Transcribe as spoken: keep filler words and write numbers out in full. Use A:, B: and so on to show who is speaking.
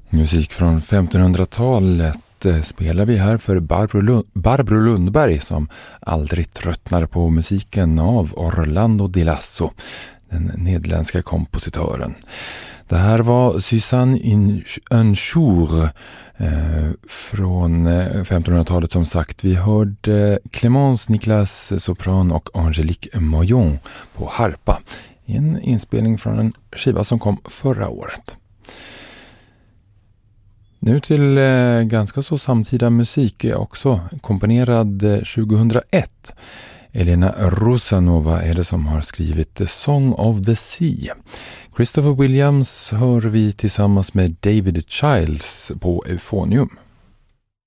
A: Musik från femtonhundratalet spelar vi här för Barbro, Lund- Barbro Lundberg som aldrig tröttnar på musiken av Orlando Di Lasso, den nederländska kompositören. Det här var Suzanne un jour eh, från femtonhundratalet som sagt. Vi hörde Clémence Niklas sopran och Angélique Moyon på harpa. En inspelning från en skiva som kom förra året. Nu till eh, ganska så samtida musik är också komponerad eh, tjugohundraett. Elena Rosanova är det som har skrivit The Song of the Sea. Christopher Williams hör vi tillsammans med David Childs på Euphonium.